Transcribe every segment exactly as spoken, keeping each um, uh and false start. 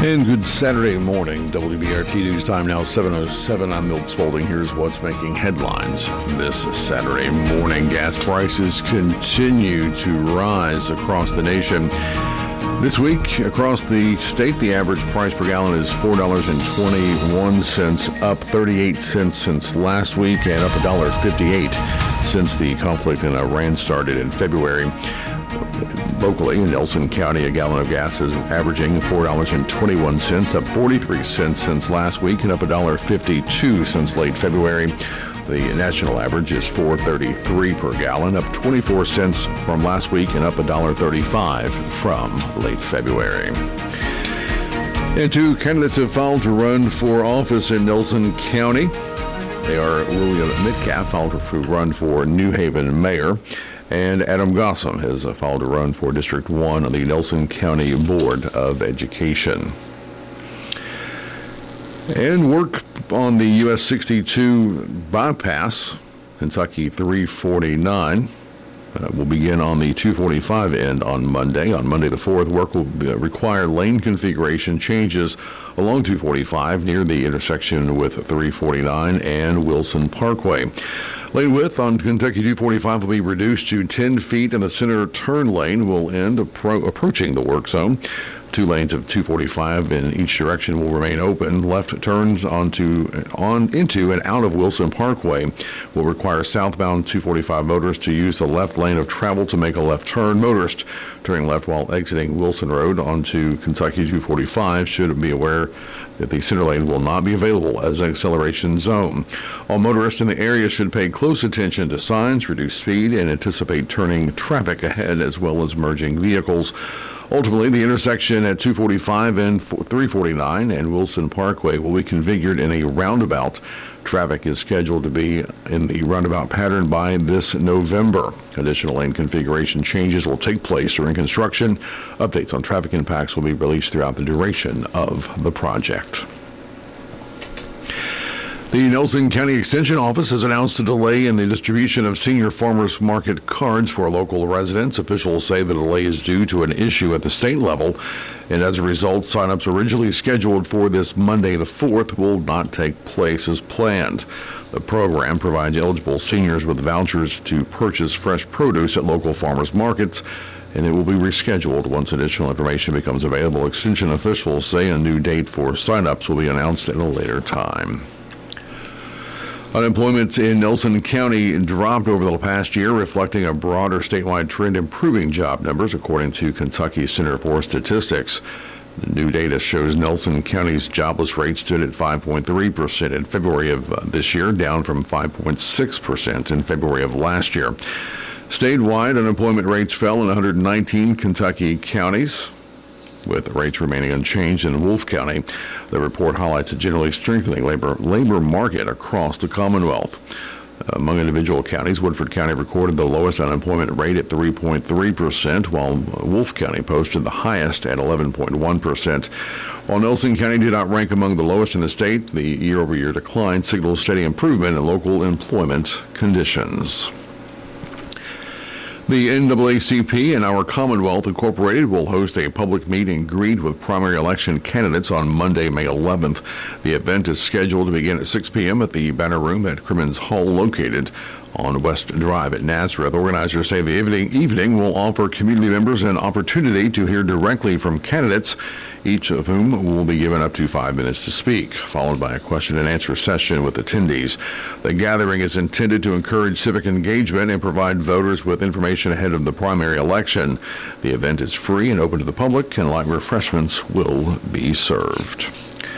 And good Saturday morning, W B R T News time now seven oh seven. I'm Milt Spaulding. Here's what's making headlines this Saturday morning. Gas prices continue to rise across the nation. This week, across the state, the average price per gallon is four dollars and twenty-one cents, up thirty-eight cents since last week, and up one dollar and fifty-eight cents since the conflict in Iran started in February. Locally in Nelson County, a gallon of gas is averaging four dollars and twenty-one cents, up forty-three cents since last week, and up one dollar and fifty-two cents since late February. The national average is four dollars and thirty-three cents per gallon, up twenty-four cents from last week, and up one dollar and thirty-five cents from late February. And two candidates have filed to run for office in Nelson County. They are William Metcalf, filed to run for New Haven mayor, and Adam Gossam has filed to run for District one on the Nelson County Board of Education. And work on the U S sixty-two bypass, Kentucky three forty-nine, uh, will begin on the two forty-five end on Monday. On Monday the fourth, work will be, uh, require lane configuration changes along two forty-five near the intersection with three forty-nine and Wilson Parkway. Lane width on Kentucky two forty-five will be reduced to ten feet, and the center turn lane will end appro- approaching the work zone. Two lanes of two forty-five in each direction will remain open. Left turns onto, on into and out of Wilson Parkway will require southbound two forty-five motorists to use the left lane of travel to make a left turn. Motorists turning left while exiting Wilson Road onto Kentucky two forty-five should be aware that the center lane will not be available as an acceleration zone. All motorists in the area should pay close attention to signs, reduce speed, and anticipate turning traffic ahead as well as merging vehicles. Ultimately, the intersection at two forty-five and three forty-nine and Wilson Parkway will be configured in a roundabout. Traffic is scheduled to be in the roundabout pattern by this November. Additional lane configuration changes will take place during construction. Updates on traffic impacts will be released throughout the duration of the project. The Nelson County Extension Office has announced a delay in the distribution of senior farmers market cards for local residents. Officials say the delay is due to an issue at the state level, and as a result, sign-ups originally scheduled for this Monday the fourth will not take place as planned. The program provides eligible seniors with vouchers to purchase fresh produce at local farmers markets, and it will be rescheduled once additional information becomes available. Extension officials say a new date for sign-ups will be announced at a later time. Unemployment in Nelson County dropped over the past year, reflecting a broader statewide trend improving job numbers, according to Kentucky Center for Statistics. The new data shows Nelson County's jobless rate stood at five point three percent in February of uh, this year, down from five point six percent in February of last year. Statewide, unemployment rates fell in one hundred nineteen Kentucky counties, with rates remaining unchanged in Wolfe County. The report highlights a generally strengthening labor labor market across the Commonwealth. Among individual counties, Woodford County recorded the lowest unemployment rate at three point three percent, while Wolfe County posted the highest at eleven point one percent. While Nelson County did not rank among the lowest in the state, the year-over-year decline signals steady improvement in local employment conditions. The N double A C P and Our Commonwealth Incorporated will host a public meet and greet with primary election candidates on Monday, May eleventh. The event is scheduled to begin at six p.m. at the Banner Room at Crimmins Hall, located on West Drive at Nazareth. Organizers say the evening, evening will offer community members an opportunity to hear directly from candidates, each of whom will be given up to five minutes to speak, followed by a question and answer session with attendees. The gathering is intended to encourage civic engagement and provide voters with information ahead of the primary election. The event is free and open to the public, and light refreshments will be served.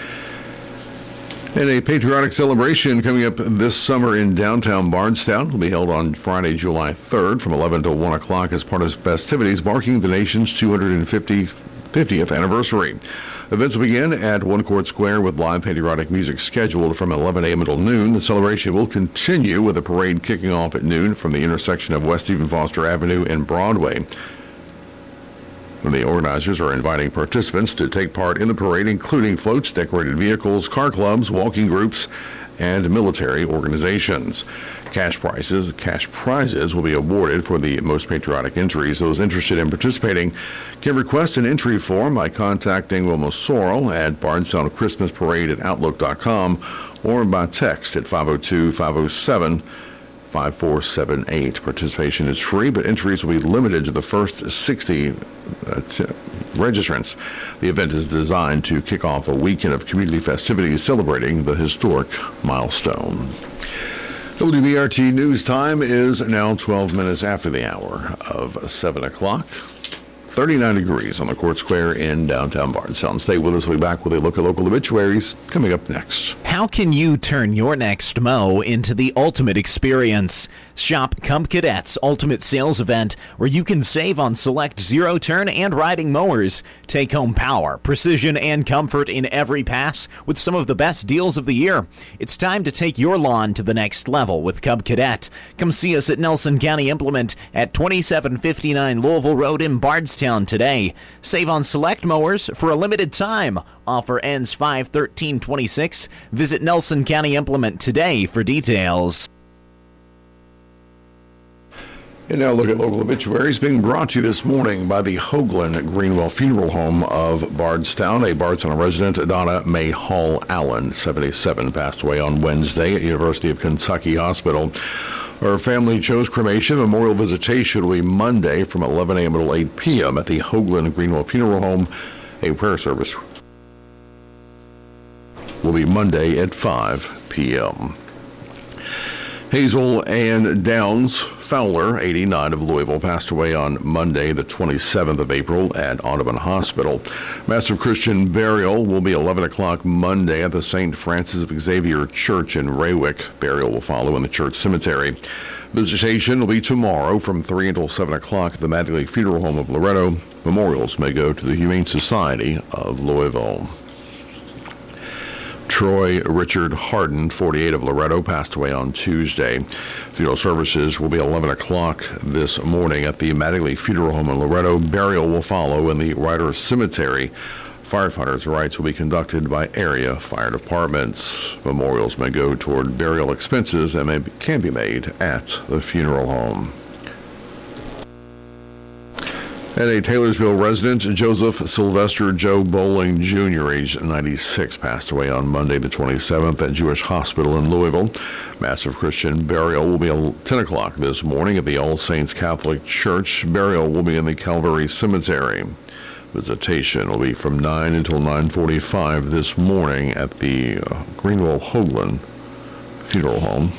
And a patriotic celebration coming up this summer in downtown Bardstown will be held on Friday, July third from eleven to one o'clock as part of festivities marking the nation's two hundred fiftieth anniversary. Events will begin at One Court Square with live patriotic music scheduled from eleven a.m. until noon. The celebration will continue with a parade kicking off at noon from the intersection of West Stephen Foster Avenue and Broadway. The organizers are inviting participants to take part in the parade, including floats, decorated vehicles, car clubs, walking groups, and military organizations. Cash prizes, cash prizes will be awarded for the most patriotic entries. Those interested in participating can request an entry form by contacting Wilma Sorrell at Bardstown Christmas Parade at Outlook dot com or by text at five oh two, five oh seven, five four seven eight. Participation is free, but entries will be limited to the first sixty uh, t- registrants. The event is designed to kick off a weekend of community festivities celebrating the historic milestone. W B R T News Time is now twelve minutes after the hour of seven o'clock. thirty-nine degrees on the Court Square in downtown Bardstown. Stay with us. We'll be back with a look at local obituaries coming up next. How can you turn your next mow into the ultimate experience? Shop Cub Cadet's Ultimate Sales Event, where you can save on select zero-turn and riding mowers. Take home power, precision, and comfort in every pass with some of the best deals of the year. It's time to take your lawn to the next level with Cub Cadet. Come see us at Nelson County Implement at twenty-seven fifty-nine Louisville Road in Bardstown today. Save on select mowers for a limited time. Offer ends five thirteen twenty-six. Visit Nelson County Implement today for details. And now look at local obituaries being brought to you this morning by the Hoagland Greenwell Funeral Home of Bardstown. A Bardstown resident, Donna May Hall Allen, seventy-seven, passed away on Wednesday at University of Kentucky Hospital. Her family chose cremation. Memorial visitation will be Monday from eleven a.m. until eight p.m. at the Hoagland Greenwell Funeral Home. A prayer service will be Monday at five p.m. Hazel Ann Downs Fowler, eighty-nine, of Louisville, passed away on Monday, the twenty-seventh of April, at Audubon Hospital. Massive Christian burial will be eleven o'clock Monday at the Saint Francis of Xavier Church in Raywick. Burial will follow in the church cemetery. Visitation will be tomorrow from three until seven o'clock at the Mattingly Funeral Home of Loretto. Memorials may go to the Humane Society of Louisville. Troy Richard Harden, forty-eight, of Loretto, passed away on Tuesday. Funeral services will be eleven o'clock this morning at the Mattingly Funeral Home in Loretto. Burial will follow in the Ryder Cemetery. Firefighters' rites will be conducted by area fire departments. Memorials may go toward burial expenses and may, can be made at the funeral home. And a Taylorsville resident, Joseph Sylvester Joe Bowling Junior, age ninety-six, passed away on Monday the twenty-seventh at Jewish Hospital in Louisville. Massive Christian burial will be ten o'clock this morning at the All Saints Catholic Church. Burial will be in the Calvary Cemetery. Visitation will be from nine until nine forty-five this morning at the uh, Greenwell Hoagland Funeral Home.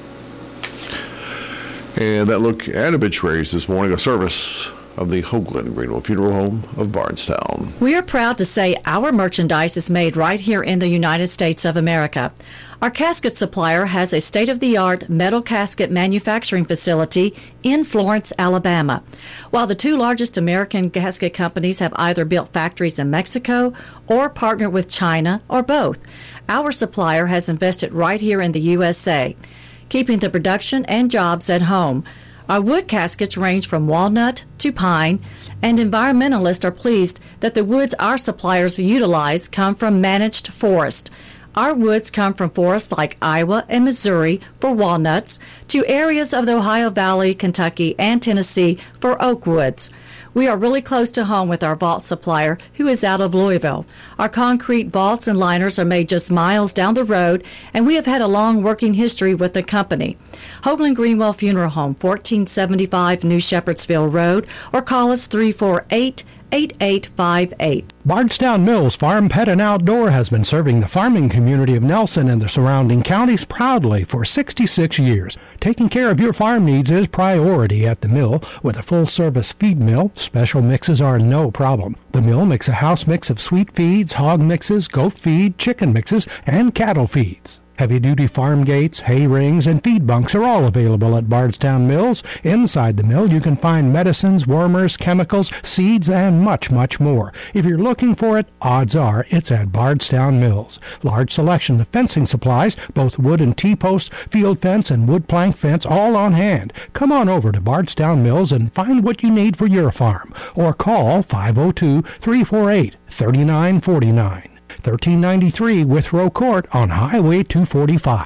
And that look at obituaries this morning, a service of the Hoagland Greenwell Funeral Home of Bardstown. We are proud to say our merchandise is made right here in the United States of America. Our casket supplier has a state-of-the-art metal casket manufacturing facility in Florence, Alabama. While the two largest American casket companies have either built factories in Mexico or partnered with China or both, our supplier has invested right here in the U S A, keeping the production and jobs at home. Our wood caskets range from walnut to pine, and environmentalists are pleased that the woods our suppliers utilize come from managed forest. Our woods come from forests like Iowa and Missouri for walnuts to areas of the Ohio Valley, Kentucky, and Tennessee for oak woods. We are really close to home with our vault supplier, who is out of Louisville. Our concrete vaults and liners are made just miles down the road, and we have had a long working history with the company. Hoagland Greenwell Funeral Home, fourteen seventy-five New Shepherdsville Road, or call us three four eight, eight eight five eight. Bardstown Mills Farm, Pet, and Outdoor has been serving the farming community of Nelson and the surrounding counties proudly for sixty-six years. Taking care of your farm needs is priority at the mill. With a full-service feed mill, special mixes are no problem. The mill makes a house mix of sweet feeds, hog mixes, goat feed, chicken mixes, and cattle feeds. Heavy-duty farm gates, hay rings, and feed bunks are all available at Bardstown Mills. Inside the mill, you can find medicines, wormers, chemicals, seeds, and much, much more. If you're looking for it, odds are it's at Bardstown Mills. Large selection of fencing supplies, both wood and T-post, field fence, and wood plank fence, all on hand. Come on over to Bardstown Mills and find what you need for your farm. Or call five oh two, three four eight, three nine four nine. thirteen ninety-three Withrow Court on Highway two forty-five.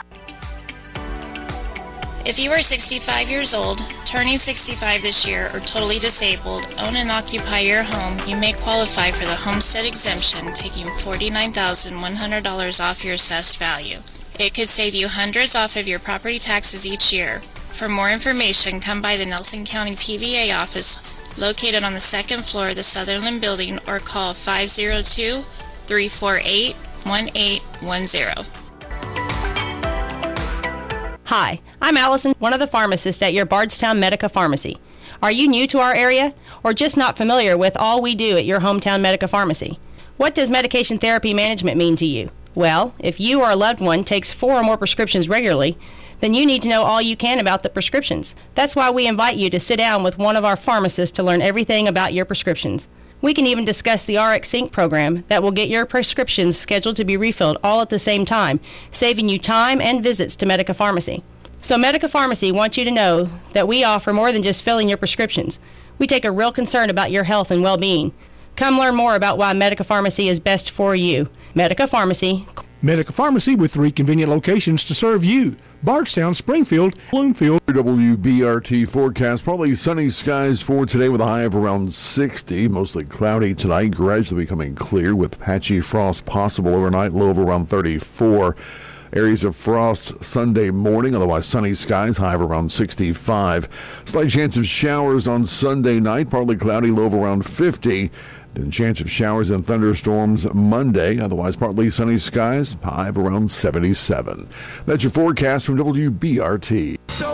If you are sixty-five years old, turning sixty-five this year, or totally disabled, own and occupy your home, you may qualify for the homestead exemption, taking forty-nine thousand one hundred dollars off your assessed value. It could save you hundreds off of your property taxes each year. For more information, come by the Nelson County P V A office located on the second floor of the Sutherland Building, or call five oh two, three four eight, one eight one zero. Hi, I'm Allison, one of the pharmacists at your Bardstown Medica Pharmacy. Are you new to our area or just not familiar with all we do at your hometown Medica Pharmacy? What does medication therapy management mean to you? Well, if you or a loved one takes four or more prescriptions regularly, then you need to know all you can about the prescriptions. That's why we invite you to sit down with one of our pharmacists to learn everything about your prescriptions. We can even discuss the R X Sync program that will get your prescriptions scheduled to be refilled all at the same time, saving you time and visits to Medica Pharmacy. So Medica Pharmacy wants you to know that we offer more than just filling your prescriptions. We take a real concern about your health and well-being. Come learn more about why Medica Pharmacy is best for you. Medica Pharmacy. Medica Pharmacy with three convenient locations to serve you. Bardstown, Springfield, Bloomfield. W B R T forecast, partly sunny skies for today with a high of around sixty. Mostly cloudy tonight, gradually becoming clear with patchy frost possible overnight, low of around thirty-four. Areas of frost Sunday morning, otherwise sunny skies, high of around sixty-five. Slight chance of showers on Sunday night, partly cloudy, low of around fifty. Then chance of showers and thunderstorms Monday, otherwise partly sunny skies, high of around seventy-seven. That's your forecast from W B R T. So